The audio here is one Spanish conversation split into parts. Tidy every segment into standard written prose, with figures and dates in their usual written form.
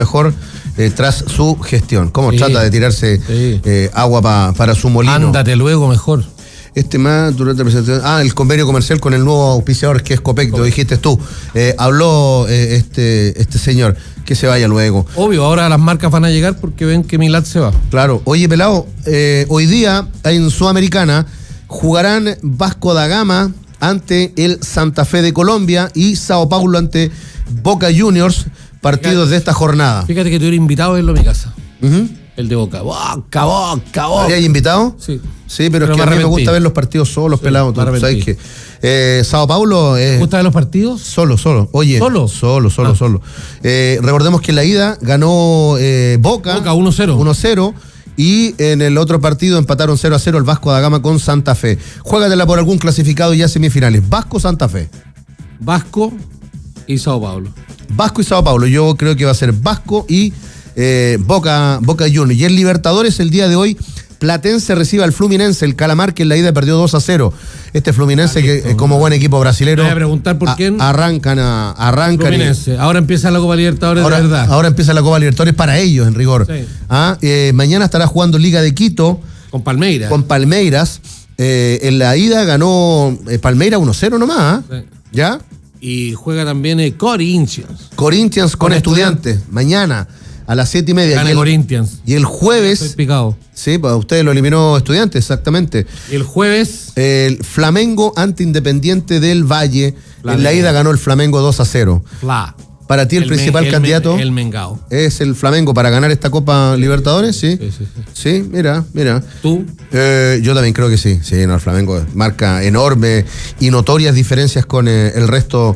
mejor tras su gestión. ¿Cómo trata de tirarse agua para su molino? Ándate luego mejor. Más durante la presentación. El convenio comercial con el nuevo auspiciador que es Copec, lo dijiste tú. Habló este señor. Que se vaya luego. Obvio, ahora las marcas van a llegar porque ven que Milad se va. Claro. Oye, pelado, hoy día en Sudamericana jugarán Vasco da Gama ante el Santa Fe de Colombia y Sao Paulo ante Boca Juniors, partidos de esta jornada. Fíjate que tú eres invitado a verlo a mi casa. El de Boca. Boca. ¿Habías invitado? Sí. Sí, pero es que a mí me gusta ver los partidos solos, pelados. ¿Tú sabes qué? Sao Paulo... ¿Te gusta ver los partidos? Solo. Oye. Solo. Recordemos que en la ida ganó Boca 1-0. Y en el otro partido empataron 0-0 el Vasco da Gama con Santa Fe. Juégatela por algún clasificado ya semifinales. Vasco-Santa Fe. Vasco y Sao Paulo. Vasco y Sao Paulo. Yo creo que va a ser Vasco y Boca Juniors. Y en Libertadores el día de hoy, Platense recibe al Fluminense, el Calamar, que en la ida perdió 2-0. Este Fluminense, que como buen equipo brasilero, voy a preguntar por quién. Arrancan. Fluminense. Ahora empieza la Copa Libertadores, de verdad. Ahora empieza la Copa Libertadores para ellos, en rigor. Sí. Mañana estará jugando Liga de Quito. Con Palmeiras. En la ida ganó Palmeiras 1-0 nomás. Sí. ¿Ya? Y juega también Corinthians con Estudiantes. Mañana a las 7:30. Gana Corinthians. Y el jueves... Estoy picado. Sí, pues usted lo eliminó Estudiantes, exactamente. Y el jueves... El Flamengo ante Independiente del Valle. En la ida ganó el Flamengo 2-0. Para ti el principal candidato... El Mengao. ¿Es el Flamengo para ganar esta Copa Libertadores? Sí. Sí, mira. ¿Tú? Yo también creo que sí. Sí, el Flamengo marca enormes y notorias diferencias con el resto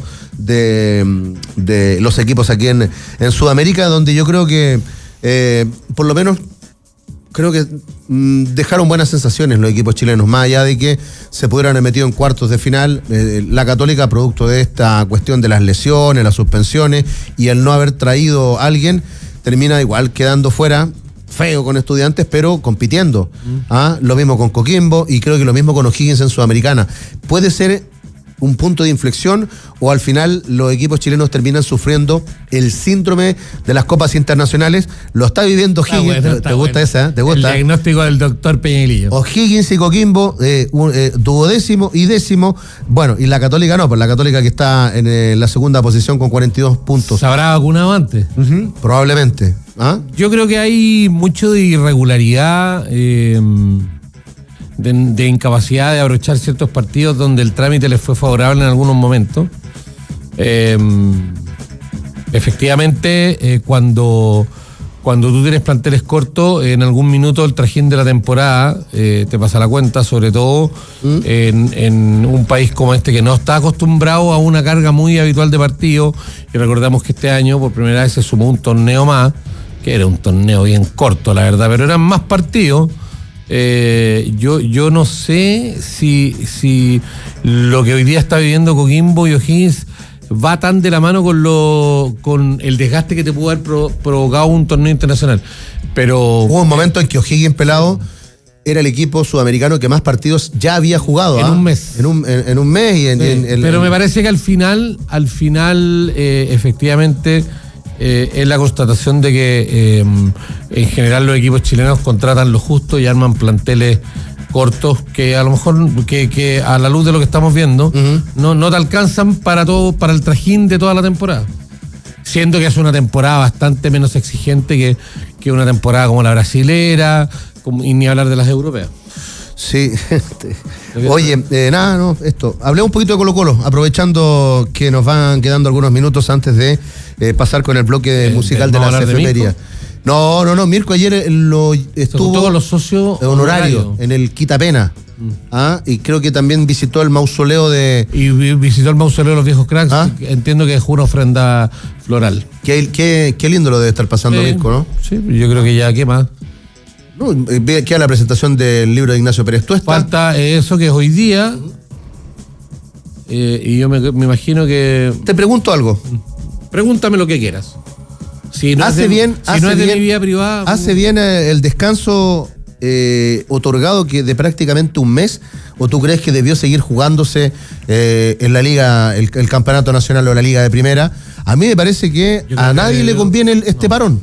de los equipos aquí en Sudamérica, donde yo creo que por lo menos creo que dejaron buenas sensaciones los equipos chilenos, más allá de que se pudieran haber metido en cuartos de final. La Católica, producto de esta cuestión de las lesiones, las suspensiones y el no haber traído a alguien, termina igual quedando fuera, feo con Estudiantes, pero compitiendo. Lo mismo con Coquimbo y creo que lo mismo con O'Higgins en Sudamericana. Puede ser un punto de inflexión o al final los equipos chilenos terminan sufriendo el síndrome de las copas internacionales. Lo está viviendo O'Higgins. ¿Te gusta esa? ¿Te gusta? El diagnóstico del doctor Peñalillo. O'Higgins y Coquimbo, duodécimo y décimo. Bueno, y la Católica no, pues la Católica que está en la segunda posición con 42 puntos. ¿Se habrá vacunado antes? Probablemente. Yo creo que hay mucho de irregularidad, de incapacidad de abrochar ciertos partidos donde el trámite les fue favorable en algunos momentos. Efectivamente, cuando tú tienes planteles cortos, en algún minuto el trajín de la temporada te pasa la cuenta, sobre todo en un país como este que no está acostumbrado a una carga muy habitual de partidos. Y recordamos que este año por primera vez se sumó un torneo más, que era un torneo bien corto, la verdad, pero eran más partidos. Yo no sé si lo que hoy día está viviendo Coquimbo y O'Higgins va tan de la mano con el desgaste que te pudo haber provocado un torneo internacional. Pero hubo un momento en que O'Higgins, pelado, era el equipo sudamericano que más partidos ya había jugado. En un mes. En un mes. Pero me parece que al final efectivamente... es la constatación de que en general los equipos chilenos contratan lo justo y arman planteles cortos que a lo mejor que a la luz de lo que estamos viendo no te alcanzan para el trajín de toda la temporada, siendo que es una temporada bastante menos exigente que una temporada como la brasilera, y ni hablar de las europeas. Sí. Oye, hablemos un poquito de Colo-Colo, aprovechando que nos van quedando algunos minutos antes de pasar con el bloque musical de la efemérides. No, Mirko ayer estuvo con los socios honorarios en el Quitapena. Y creo que también visitó el mausoleo de los viejos cracks. Entiendo que dejó una ofrenda floral. Qué lindo lo debe estar pasando, Mirko, ¿no? Sí, yo creo que ya, ¿qué más? No, queda la presentación del libro de Ignacio Pérez Tuesta. Falta eso que es hoy día. Y yo me imagino que... Te pregunto algo. Pregúntame lo que quieras. Si no hace bien mi vida privada... ¿Hace bien el descanso otorgado de prácticamente un mes? ¿O tú crees que debió seguir jugándose en la liga, el campeonato nacional o la liga de primera? A mí me parece que Yo a creo nadie que- le conviene este parón.